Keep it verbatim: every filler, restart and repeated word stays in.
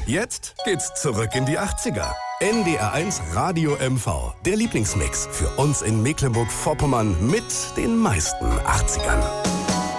Jetzt geht's zurück in die achtziger. N D R eins Radio M V, der Lieblingsmix für uns in Mecklenburg-Vorpommern mit den meisten achtzigern.